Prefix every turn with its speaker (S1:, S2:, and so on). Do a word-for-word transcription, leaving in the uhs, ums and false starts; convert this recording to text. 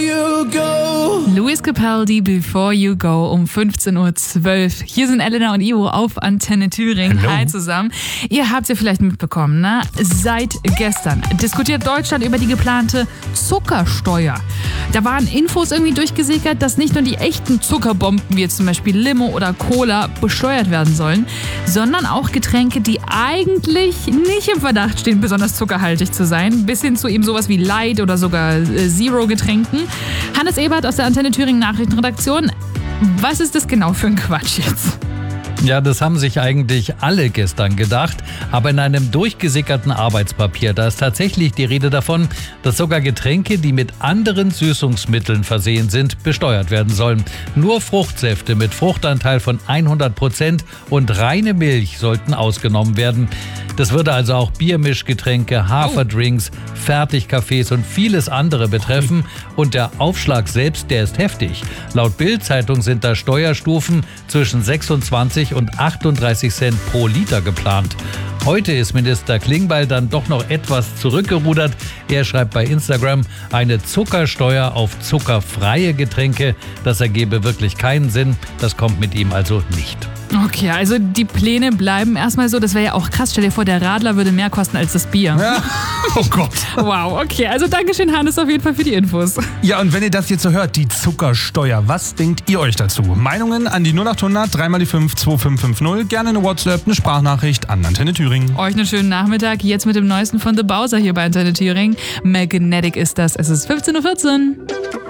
S1: you go.
S2: Luis Capaldi, Before You Go, um fünfzehn Uhr zwölf. Hier sind Elena und Ivo auf Antenne Thüringen.
S3: Hello.
S2: Hi zusammen. Ihr habt es ja vielleicht mitbekommen, ne? Seit gestern diskutiert Deutschland über die geplante Zuckersteuer. Da waren Infos irgendwie durchgesickert, dass nicht nur die echten Zuckerbomben, wie jetzt zum Beispiel Limo oder Cola, besteuert werden sollen, sondern auch Getränke, die eigentlich nicht im Verdacht stehen, besonders zuckerhaltig zu sein, bis hin zu eben sowas wie Light oder sogar äh, Zero-Getränken. Hannes Ebert aus der Antenne Thüringen Nachrichtenredaktion. Was ist das genau für ein Quatsch jetzt?
S3: Ja, das haben sich eigentlich alle gestern gedacht, aber in einem durchgesickerten Arbeitspapier, da ist tatsächlich die Rede davon, dass sogar Getränke, die mit anderen Süßungsmitteln versehen sind, besteuert werden sollen. Nur Fruchtsäfte mit Fruchtanteil von hundert Prozent und reine Milch sollten ausgenommen werden. Das würde also auch Biermischgetränke, Haferdrinks, Fertigkaffees und vieles andere betreffen. Und der Aufschlag selbst, der ist heftig. Laut Bild-Zeitung sind da Steuerstufen zwischen sechsundzwanzig und achtunddreißig Cent pro Liter geplant. Heute ist Minister Klingbeil dann doch noch etwas zurückgerudert. Er schreibt bei Instagram, eine Zuckersteuer auf zuckerfreie Getränke, das ergebe wirklich keinen Sinn. Das kommt mit ihm also nicht.
S2: Okay, also die Pläne bleiben erstmal so. Das wäre ja auch krass. Stell dir vor, der Radler würde mehr kosten als das Bier.
S1: Ja. Oh Gott.
S2: Wow, okay. Also Dankeschön, Hannes, auf jeden Fall für die Infos.
S1: Ja, und wenn ihr das jetzt so hört, die Zuckersteuer, was denkt ihr euch dazu? Meinungen an die null acht hundert drei mal die fünf zwei fünf fünf null. Gerne eine WhatsApp, eine Sprachnachricht an Antenne Thüringen.
S2: Euch einen schönen Nachmittag. Jetzt mit dem Neuesten von The Bowser hier bei Antenne Thüringen. Magnetic ist das. Es ist fünfzehn Uhr vierzehn.